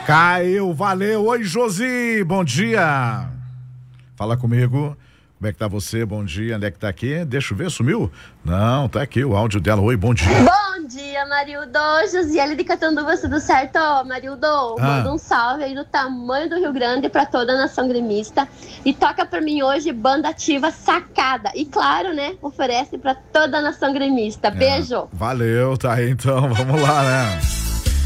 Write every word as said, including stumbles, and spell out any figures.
Caiu, valeu. Oi, Josi, bom dia. Fala comigo. Como é que tá você? Bom dia. Onde é que tá aqui? Deixa eu ver, sumiu? Não, tá aqui o áudio dela. Oi, bom dia. Bom dia, Marildo. Josiele de Catanduva, tudo certo? Marildo, ah. manda um salve aí do tamanho do Rio Grande pra toda a nação gremista. E toca pra mim hoje Banda Ativa Sacada. E claro, né, oferece pra toda a nação gremista. Beijo. É, valeu, tá aí então. Vamos lá, né?